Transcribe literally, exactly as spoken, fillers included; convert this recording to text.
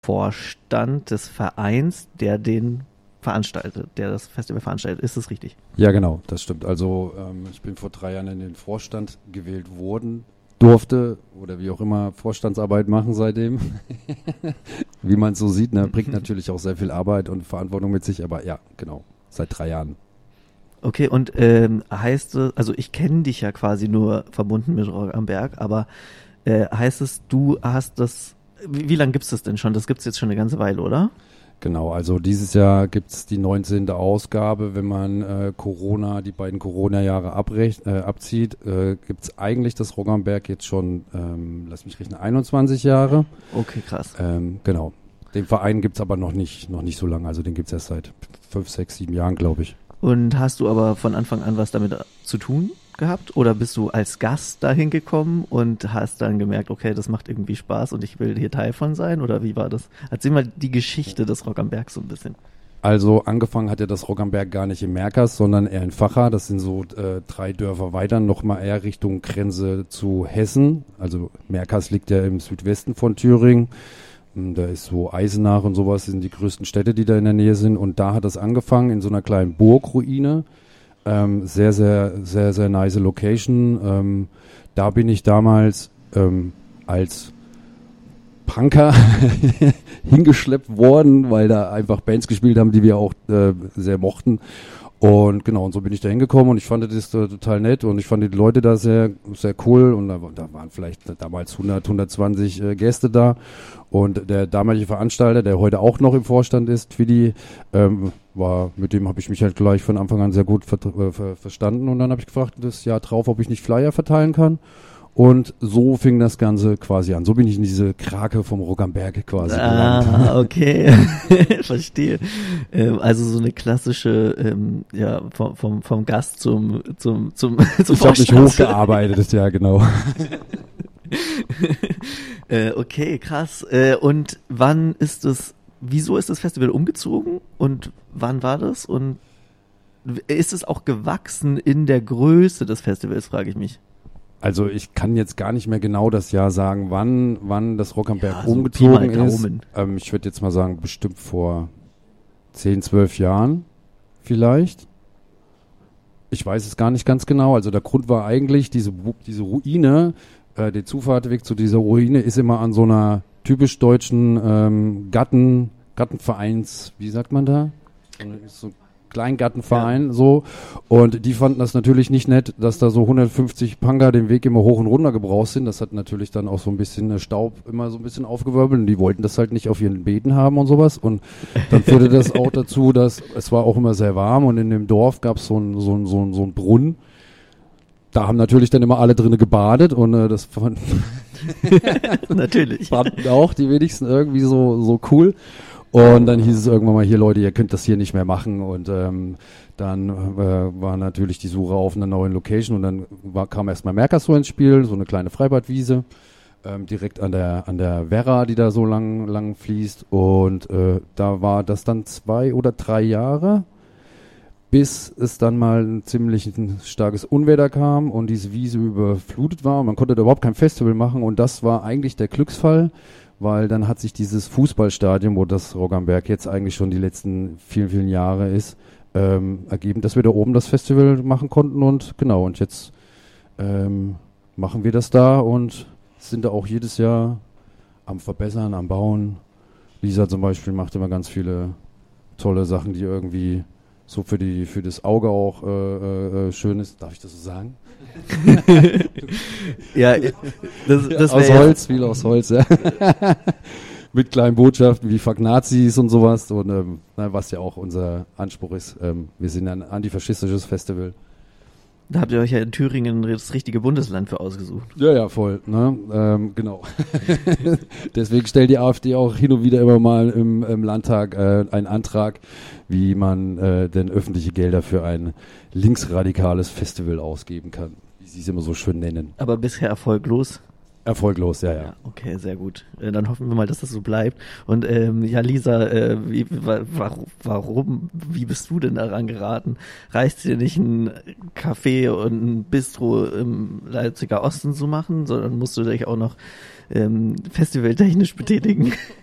Vorstand des Vereins, der den veranstaltet, der das Festival veranstaltet. Ist das richtig? Ja, genau, das stimmt. Also ähm, ich bin vor drei Jahren in den Vorstand gewählt worden, durfte oder wie auch immer Vorstandsarbeit machen seitdem. Wie man es so sieht, ne, bringt natürlich auch sehr viel Arbeit und Verantwortung mit sich, aber ja, genau, seit drei Jahren. Okay, und ähm, heißt es, also ich kenne dich ja quasi nur verbunden mit Rock am Berg, aber äh, heißt es, du hast das, wie, wie lange gibt es das denn schon? Das gibt es jetzt schon eine ganze Weile, oder? Genau, also dieses Jahr gibt es die neunzehnte Ausgabe. Wenn man äh, Corona, die beiden Corona-Jahre abrech- äh, abzieht, äh, gibt es eigentlich das Rock am Berg jetzt schon, ähm, lass mich rechnen, einundzwanzig Jahre. Okay, krass. Ähm, genau. Den Verein gibt es aber noch nicht, noch nicht so lange. Also den gibt es erst seit fünf, sechs, sieben Jahren, glaube ich. Und hast du aber von Anfang an was damit zu tun gehabt? Oder bist du als Gast dahin gekommen und hast dann gemerkt, okay, das macht irgendwie Spaß und ich will hier Teil von sein? Oder wie war das? Erzähl mal die Geschichte des Rock am Berg so ein bisschen. Also angefangen hat ja das Rock am Berg gar nicht in Merkers, sondern eher in Vacha. Das sind so äh, drei Dörfer weiter, nochmal eher Richtung Grenze zu Hessen. Also Merkers liegt ja im Südwesten von Thüringen. Da ist so Eisenach und sowas, das sind die größten Städte, die da in der Nähe sind. Und da hat es angefangen in so einer kleinen Burgruine. Ähm, sehr, sehr, sehr, sehr nice Location. Ähm, da bin ich damals ähm, als Punker hingeschleppt worden, weil da einfach Bands gespielt haben, die wir auch äh, sehr mochten. Und genau, und so bin ich da hingekommen und ich fand das äh, total nett und ich fand die Leute da sehr, sehr cool und da, da waren vielleicht damals hundert, hundertzwanzig äh, Gäste da und der damalige Veranstalter, der heute auch noch im Vorstand ist, Twidi, ähm, war, mit dem habe ich mich halt gleich von Anfang an sehr gut ver- äh, ver- verstanden und dann habe ich gefragt, das Jahr drauf, ob ich nicht Flyer verteilen kann. Und so fing das Ganze quasi an. So bin ich in diese Krake vom Rock am Berg quasi gelangt. Ah, okay. Verstehe. Ähm, also so eine klassische, ähm, ja, vom, vom, vom Gast zum, zum, zum, zum Ich habe mich hochgearbeitet, ja, genau. äh, okay, krass. Äh, und wann ist das, wieso ist das Festival umgezogen? Und wann war das? Und ist es auch gewachsen in der Größe des Festivals, frage ich mich. Also ich kann jetzt gar nicht mehr genau das Jahr sagen, wann wann das Rock am Berg Ja, so umgezogen Pi mal ist. Daumen. Ähm, ich würde jetzt mal sagen, bestimmt vor zehn, zwölf Jahren vielleicht. Ich weiß es gar nicht ganz genau. Also der Grund war eigentlich, diese, diese Ruine, äh, der Zufahrtweg zu dieser Ruine ist immer an so einer typisch deutschen ähm, Gatten, Gattenvereins, wie sagt man da? So, so Kleingartenverein, ja. So. Und die fanden das natürlich nicht nett, dass da so hundertfünfzig Punker den Weg immer hoch und runter gebraust sind. Das hat natürlich dann auch so ein bisschen Staub immer so ein bisschen aufgewirbelt und die wollten das halt nicht auf ihren Beeten haben und sowas. Und dann führte das auch dazu, dass es war auch immer sehr warm und in dem Dorf gab es so einen so ein, so ein, so ein Brunnen. Da haben natürlich dann immer alle drinnen gebadet und äh, das fanden natürlich. fanden auch die wenigsten irgendwie so, so cool. Und dann hieß es irgendwann mal, hier Leute, ihr könnt das hier nicht mehr machen und ähm, dann äh, war natürlich die Suche auf einer neuen Location und dann war, kam erstmal Mercasur ins Spiel, so eine kleine Freibadwiese, ähm, direkt an der an der Werra, die da so lang lang fließt und äh, da war das dann zwei oder drei Jahre, bis es dann mal ein ziemlich ein starkes Unwetter kam und diese Wiese überflutet war und man konnte da überhaupt kein Festival machen und das war eigentlich der Glücksfall, weil dann hat sich dieses Fußballstadion, wo das Rock am Berg jetzt eigentlich schon die letzten vielen, vielen Jahre ist, ähm, ergeben, dass wir da oben das Festival machen konnten und genau, und jetzt ähm, machen wir das da und sind da auch jedes Jahr am Verbessern, am Bauen. Lisa zum Beispiel macht immer ganz viele tolle Sachen, die irgendwie so für die für das Auge auch äh, äh, schön ist. Darf ich das so sagen? Ja, das, das aus ja Holz, viel aus Holz, ja. Mit kleinen Botschaften wie Fuck Nazis und sowas und ähm, was ja auch unser Anspruch ist. Ähm, wir sind ein antifaschistisches Festival. Da habt ihr euch ja in Thüringen das richtige Bundesland für ausgesucht. Ja, ja, voll. Ne? Ähm, genau. Deswegen stellt die AfD auch hin und wieder immer mal im, im Landtag äh, einen Antrag, wie man äh, denn öffentliche Gelder für ein linksradikales Festival ausgeben kann, wie sie es immer so schön nennen. Aber bisher erfolglos. Erfolglos, ja, ja, ja. Okay, sehr gut. Äh, dann hoffen wir mal, dass das so bleibt. Und ähm, ja, Lisa, äh, wie, wa, warum, warum, wie bist du denn daran geraten? Reicht dir nicht ein Café und ein Bistro im Leipziger Osten zu machen, sondern musst du dich auch noch ähm, festivaltechnisch betätigen?